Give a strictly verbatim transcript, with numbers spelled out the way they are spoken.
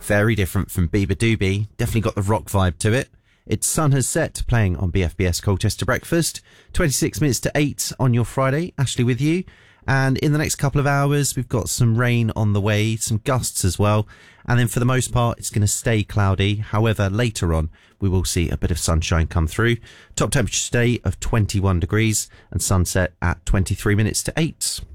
Very different from Bieber Doobie. Definitely got the rock vibe to it. It's Sun Has Set playing on B F B S Colchester Breakfast. twenty-six minutes to eight on your Friday. Ashley with you. And in the next couple of hours, we've got some rain on the way, some gusts as well. And then for the most part, it's going to stay cloudy. However, later on, we will see a bit of sunshine come through. Top temperature today of twenty-one degrees and sunset at twenty-three minutes to eight.